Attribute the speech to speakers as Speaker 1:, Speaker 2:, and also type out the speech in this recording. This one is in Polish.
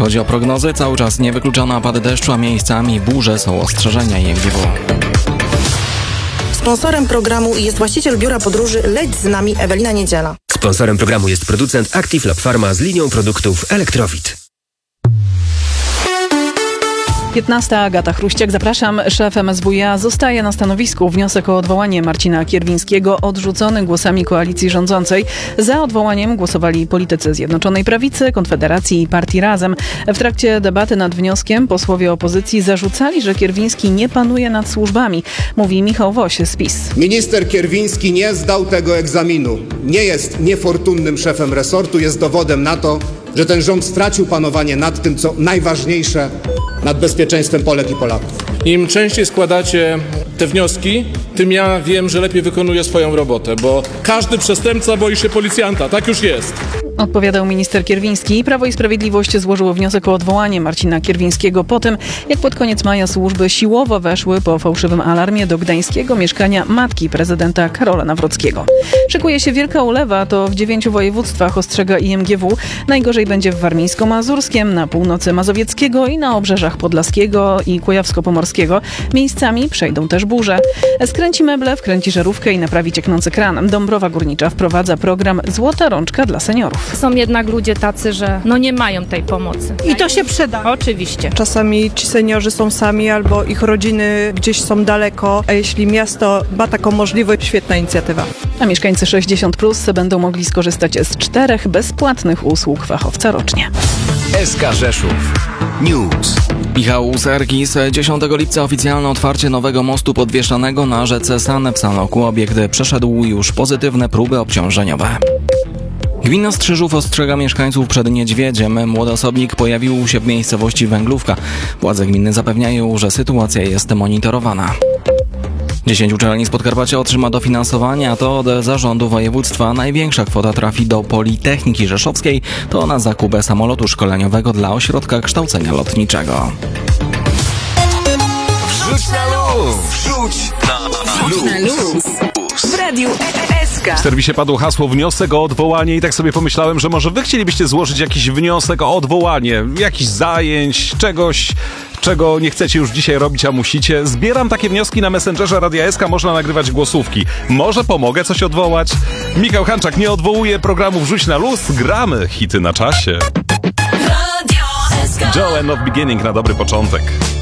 Speaker 1: chodzi o prognozy, cały czas niewykluczone opady deszczu, a miejscami burze, są ostrzeżenia IMGW.
Speaker 2: Sponsorem programu jest właściciel biura podróży Leć z nami Ewelina Niedziela.
Speaker 3: Sponsorem programu jest producent Active Lab Pharma z linią produktów Elektrowit.
Speaker 4: 15. Agata Chruściak, zapraszam. Szef MSWiA zostaje na stanowisku. Wniosek o odwołanie Marcina Kierwińskiego odrzucony głosami koalicji rządzącej. Za odwołaniem głosowali politycy Zjednoczonej Prawicy, Konfederacji i Partii Razem. W trakcie debaty nad wnioskiem posłowie opozycji zarzucali, że Kierwiński nie panuje nad służbami. Mówi Michał Woś z PiS.
Speaker 5: Minister Kierwiński nie zdał tego egzaminu. Nie jest niefortunnym szefem resortu. Jest dowodem na to, że ten rząd stracił panowanie nad tym, co najważniejsze, nad bezpieczeństwem Polek i Polaków.
Speaker 6: Im częściej składacie te wnioski, tym ja wiem, że lepiej wykonuję swoją robotę, bo każdy przestępca boi się policjanta. Tak już jest.
Speaker 4: Odpowiadał minister Kierwiński. Prawo i Sprawiedliwość złożyło wniosek o odwołanie Marcina Kierwińskiego po tym, jak pod koniec maja służby siłowo weszły po fałszywym alarmie do gdańskiego mieszkania matki prezydenta Karola Nawrockiego. Szykuje się wielka ulewa, to w 9 województwach, ostrzega IMGW. Najgorzej będzie w Warmińsko-Mazurskiem, na północy Mazowieckiego i na obrzeżach Podlaskiego i Kujawsko-Pomorskiego. Miejscami przejdą też burze. Skręci meble, wkręci żarówkę i naprawi cieknący kran. Dąbrowa Górnicza wprowadza program Złota Rączka dla seniorów.
Speaker 7: Są jednak ludzie tacy, że nie mają tej pomocy.
Speaker 8: I to się przyda.
Speaker 7: Oczywiście.
Speaker 8: Czasami ci seniorzy są sami albo ich rodziny gdzieś są daleko, a jeśli miasto ma taką możliwość, świetna inicjatywa.
Speaker 4: A mieszkańcy 60+ będą mogli skorzystać z 4 bezpłatnych usług fachowca rocznie.
Speaker 3: SK Rzeszów News.
Speaker 1: Michał Serkis. 10 lipca oficjalne otwarcie nowego mostu podwieszanego na rzece San w Sanoku. Obiekt przeszedł już pozytywne próby obciążeniowe. Gmina Strzyżów ostrzega mieszkańców przed niedźwiedziem. Młody osobnik pojawił się w miejscowości Węglówka. Władze gminy zapewniają, że sytuacja jest monitorowana. 10 uczelni z Podkarpacia otrzyma dofinansowanie, a to od zarządu województwa. Największa kwota trafi do Politechniki Rzeszowskiej. To na zakup samolotu szkoleniowego dla ośrodka kształcenia lotniczego.
Speaker 3: Wrzuć na luz! Wrzuć na luz!
Speaker 9: W Radiu SK.
Speaker 10: W serwisie padło hasło wniosek o odwołanie i tak sobie pomyślałem, że może wy chcielibyście złożyć jakiś wniosek o odwołanie, jakichś zajęć, czegoś, czego nie chcecie już dzisiaj robić, a musicie. Zbieram takie wnioski na Messengerze Radia SK, można nagrywać głosówki. Może pomogę coś odwołać? Michał Hanczak nie odwołuje programu Wrzuć na luz, gramy hity na czasie. Joe and of Beginning na dobry początek.